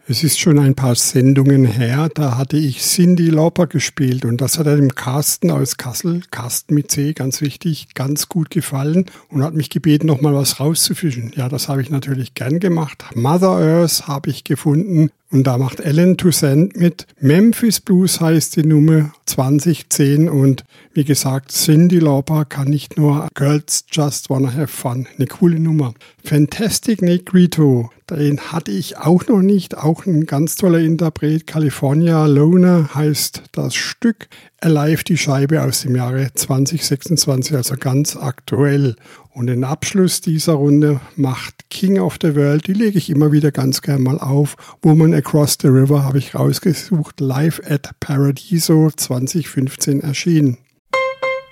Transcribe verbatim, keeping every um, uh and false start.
Es ist schon ein paar Sendungen her, da hatte ich Cyndi Lauper gespielt und das hat dem Carsten aus Kassel, Carsten mit C, ganz wichtig, ganz gut gefallen und hat mich gebeten, nochmal was rauszufischen. Ja, das habe ich natürlich gern gemacht. Mother Earth habe ich gefunden und da macht Ellen Toussaint mit. Memphis Blues heißt die Nummer zwanzig zehn und wie gesagt, Cyndi Lauper kann nicht nur Girls Just Wanna Have Fun. Eine coole Nummer. Fantastic Negrito. Den hatte ich auch noch nicht, auch ein ganz toller Interpret. California Loner heißt das Stück. Alive, die Scheibe aus dem Jahre zwanzig sechsundzwanzig, also ganz aktuell. Und den Abschluss dieser Runde macht King of the World, die lege ich immer wieder ganz gern mal auf. Woman Across the River habe ich rausgesucht, live at Paradiso zwanzig fünfzehn erschienen.